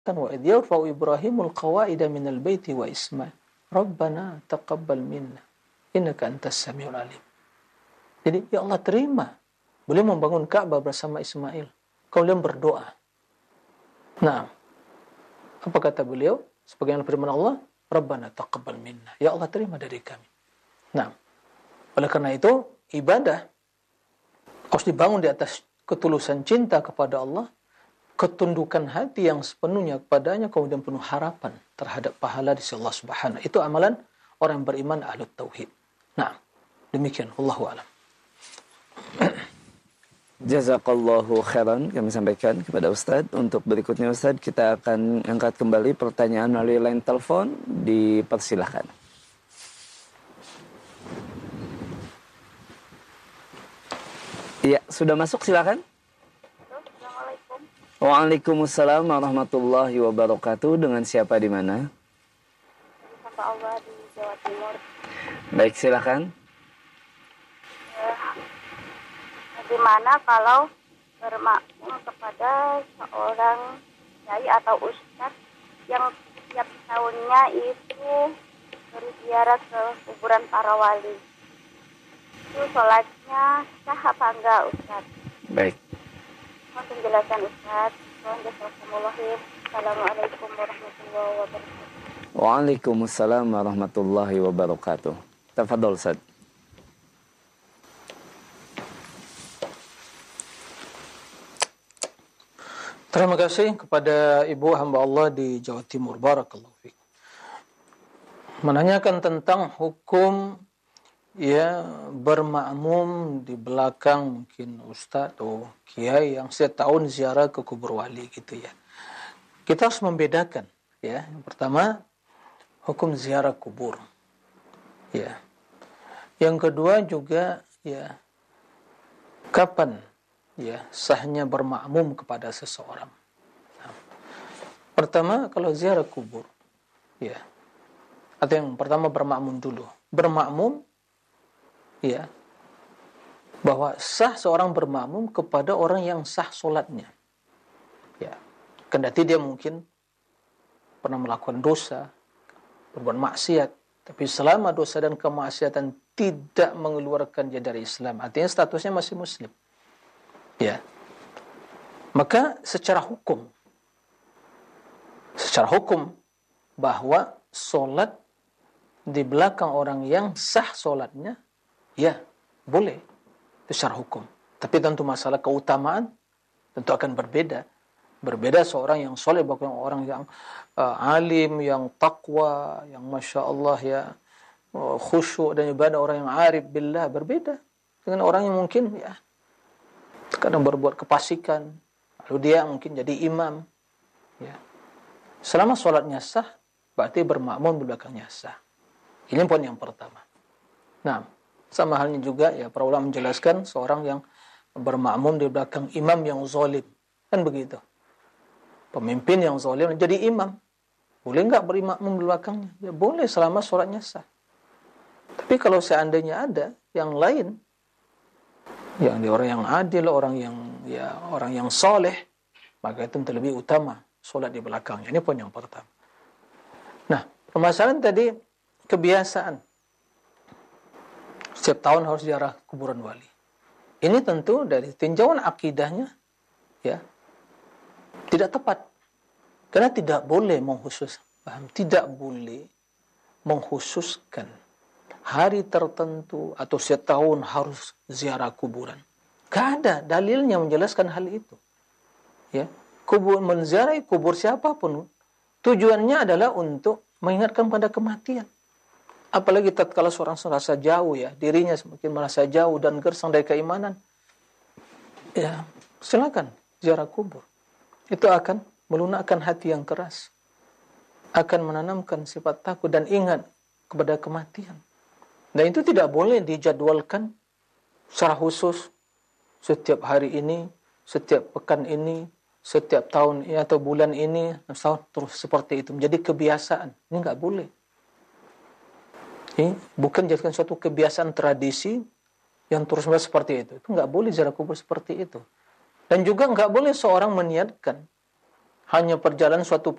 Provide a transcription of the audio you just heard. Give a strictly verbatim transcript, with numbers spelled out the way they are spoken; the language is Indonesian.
kan wa idh yarfa'u Ibrahimul qawa'ida minal baiti wa Ismail Rabbana taqabbal minna innaka antas samiul alim. Jadi ya Allah terima. Beliau membangun Ka'bah bersama Ismail. Kemudian berdoa. Nah, apa kata beliau? Sebagaimana firman Allah, Rabbana taqabbal minna. Ya Allah terima dari kami. Nah, oleh karena itu ibadah harus dibangun di atas ketulusan cinta kepada Allah, ketundukan hati yang sepenuhnya kepadanya, kemudian penuh harapan terhadap pahala di sisi Allah Subhanahu. Itu amalan orang yang beriman ahlut tauhid. Nah, demikian wallahu a'lam. Jazakallahu khairan kami sampaikan kepada Ustaz. Untuk berikutnya Ustaz, kita akan angkat kembali pertanyaan melalui line telepon. Dipersilahkan. Iya, sudah masuk silakan. Assalamualaikum. Waalaikumsalam warahmatullahi wabarakatuh. Dengan siapa di mana? Hamba Allah di Jawa Timur. Baik, silakan. Bagaimana kalau bermakmum kepada seorang kiai atau ustadz yang setiap tahunnya itu berziarah ke kuburan para wali? Itu sholatnya sah apa enggak, Ustaz? Baik. Mohon penjelasan, Ustaz. Assalamualaikum warahmatullahi wabarakatuh. Waalaikumsalam warahmatullahi wabarakatuh. Tafadhol, Ustaz. Terima kasih kepada ibu hamba Allah di Jawa Timur. Barakallahu fiik. Menanyakan tentang hukum ya bermakmum di belakang mungkin ustaz atau kiai yang setiap tahun ziarah ke kubur wali gitu ya. Kita harus membedakan ya. Yang pertama hukum ziarah kubur. Ya. Yang kedua juga ya kapan ya sahnya bermakmum kepada seseorang. Nah, pertama kalau ziarah kubur ya. Atau yang pertama bermakmum dulu. Bermakmum ya, bahwa sah seorang bermakmum kepada orang yang sah solatnya. Ya, kendati dia mungkin pernah melakukan dosa, berbuat maksiat, tapi selama dosa dan kemaksiatan tidak mengeluarkan dia dari Islam, artinya statusnya masih Muslim. Ya, maka secara hukum, secara hukum bahwa solat di belakang orang yang sah solatnya, ya, boleh. Itu secara hukum. Tapi tentu masalah keutamaan tentu akan berbeda. Berbeda seorang yang soleh, bahkan orang yang uh, alim, yang takwa, yang Masya Allah ya, uh, khusyuk dan ibadah, orang yang arif billah, berbeda. Dengan orang yang mungkin ya, kadang berbuat kepasikan, lalu dia mungkin jadi imam. Ya. Selama solatnya sah, berarti bermakmum di belakangnya sah. Ini poin yang pertama. Nah, sama halnya juga ya para ulama menjelaskan seorang yang bermakmum di belakang imam yang zalim. Kan begitu. Pemimpin yang zalim jadi imam. Boleh enggak bermakmum di belakangnya? Ya boleh selama sholatnya sah. Tapi kalau seandainya ada yang lain, yang orang yang adil, orang yang ya orang yang soleh, maka itu lebih utama sholat di belakangnya. Ini poin yang pertama. Nah, permasalahan tadi kebiasaan. Setiap tahun harus ziarah kuburan wali. Ini tentu dari tinjauan akidahnya ya tidak tepat. Karena tidak boleh mengkhusus, paham? Tidak boleh mengkhususkan hari tertentu atau setiap tahun harus ziarah kuburan. Tidak ada dalilnya menjelaskan hal itu. Ya, kubur menziarahi kubur siapapun tujuannya adalah untuk mengingatkan pada kematian. Apalagi tatkala seorang merasa jauh ya, dirinya semakin merasa jauh dan gersang dari keimanan. Ya, silakan ziarah kubur. Itu akan melunakkan hati yang keras. Akan menanamkan sifat takut dan ingat kepada kematian. Dan itu tidak boleh dijadwalkan secara khusus setiap hari ini, setiap pekan ini, setiap tahun ini atau bulan ini, terus seperti itu menjadi kebiasaan. Ini enggak boleh. Ini bukan jadikan suatu kebiasaan tradisi yang terus-menerus seperti itu. Itu enggak boleh ziarah kubur seperti itu. Dan juga enggak boleh seorang meniatkan hanya perjalanan suatu